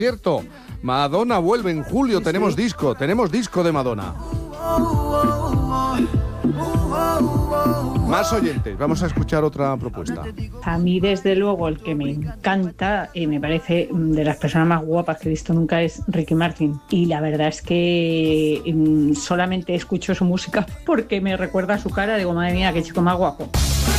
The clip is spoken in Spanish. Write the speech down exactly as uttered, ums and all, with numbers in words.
Cierto, Madonna vuelve en julio, sí, tenemos sí. disco, tenemos disco de Madonna. Más oyentes, vamos a escuchar otra propuesta. A mí, desde luego, el que me encanta y me parece de las personas más guapas que he visto nunca es Ricky Martin. Y la verdad es que um, solamente escucho su música porque me recuerda a su cara. Digo, madre mía, qué chico más guapo.